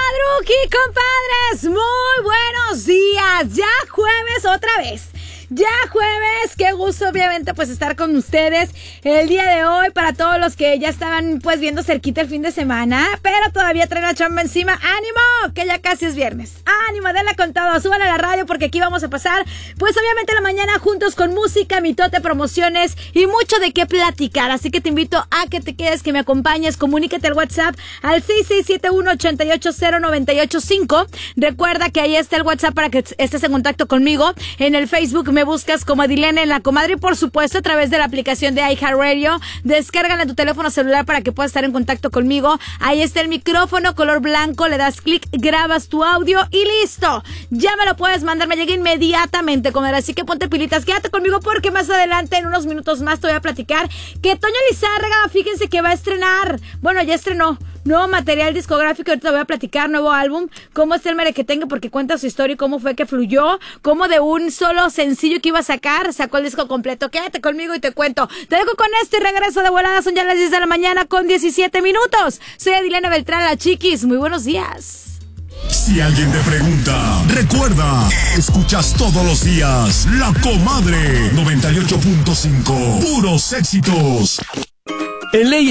Madruki, compadres, muy buenos días. Ya jueves otra vez. Ya jueves, qué gusto obviamente pues estar con ustedes el día de hoy. Para todos los que ya estaban pues viendo cerquita el fin de semana, pero todavía traen la chamba encima, ánimo, que ya casi es viernes. Ánimo, denle con todo, súbale a la radio porque aquí vamos a pasar pues obviamente la mañana juntos con música, mitote, promociones y mucho de qué platicar. Así que te invito a que te quedes, que me acompañes, comunícate al WhatsApp al 6671-880-985. Recuerda que ahí está el WhatsApp para que estés en contacto conmigo. En el Facebook me buscas como Adilene en la Comadre y por supuesto a través de la aplicación de iHeartRadio. Descárgala en tu teléfono celular para que puedas estar en contacto conmigo. Ahí está el micrófono color blanco, le das clic, grabas tu audio y listo. Ya me lo puedes mandar, me llega inmediatamente, comadre. Así que ponte pilitas, quédate conmigo porque más adelante, en unos minutos más, te voy a platicar que Toño Lizárraga, fíjense que va a estrenar, bueno, ya estrenó nuevo material discográfico. Ahorita te voy a platicar, nuevo álbum, cómo está el merequetengue, porque cuenta su historia y cómo fue que fluyó, cómo de un solo sencillo que iba a sacar, sacó el disco completo. Quédate conmigo y te cuento. Te dejo con esto y regreso de volada. Son ya las 10 de la mañana con 17 minutos. Soy Adilene Beltrán, la Chiquis. Muy buenos días. Si alguien te pregunta, recuerda, escuchas todos los días La Comadre 98.5. Puros éxitos. En ley